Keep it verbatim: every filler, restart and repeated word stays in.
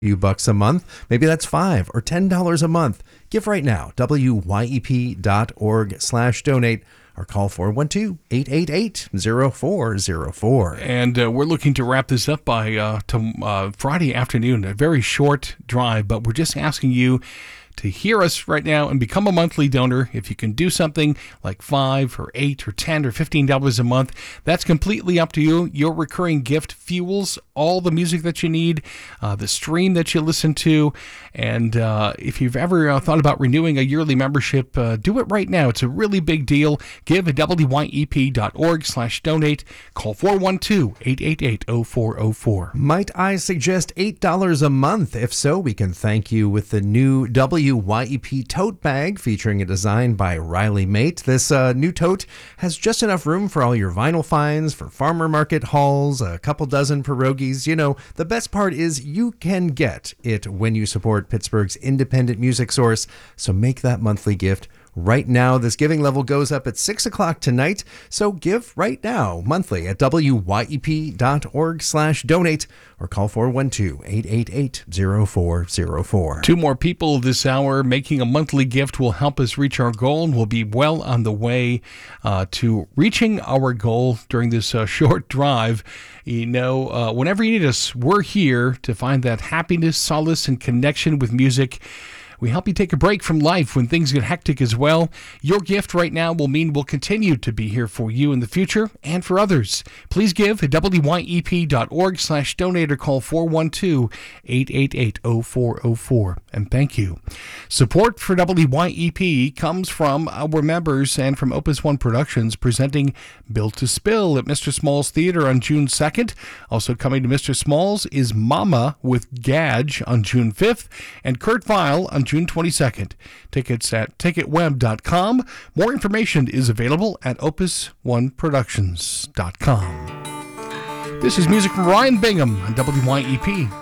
few bucks a month. Maybe that's five or ten dollars a month. Give right now. W Y E P dot org slash donate or call four one two, eight eight eight, zero four zero four. And uh, we're looking to wrap this up by uh, to, uh, Friday afternoon. A very short drive, but we're just asking you to hear us right now and become a monthly donor. If you can do something like five or eight or ten or fifteen dollars a month, that's completely up to you. Your recurring gift fuels all the music that you need, uh, the stream that you listen to, and uh, if you've ever uh, thought about renewing a yearly membership, uh, do it right now. It's a really big deal. Give at W Y E P dot org slash donate. Call four one two, eight eight eight, zero four zero four. Might I suggest eight dollars a month? If so, we can thank you with the new W Y E P tote bag featuring a design by Riley Mate. This uh, new tote has just enough room for all your vinyl finds, for farmer market hauls, a couple dozen pierogies. You know, the best part is you can get it when you support Pittsburgh's independent music source. So make that monthly gift right now. This giving level goes up at six o'clock tonight. So give right now, monthly at W Y E P dot org slash donate or call four one two, eight eight eight, zero four zero four. Two more people this hour making a monthly gift will help us reach our goal, and we'll be well on the way uh, to reaching our goal during this uh, short drive. You know, uh, whenever you need us, we're here to find that happiness, solace, and connection with music. We help you take a break from life when things get hectic as well. Your gift right now will mean we'll continue to be here for you in the future and for others. Please give at W Y E P dot org slash donate or call four one two, eight eight eight, zero four zero four. And thank you. Support for W Y E P comes from our members and from Opus One Productions presenting Built to Spill at Mister Small's Theater on June second. Also coming to Mister Small's is Mama with Gadge on June fifth and Kurt Vile on June twenty-second. Tickets at ticket web dot com. More information is available at opus one productions dot com. This is music from Ryan Bingham on W Y E P.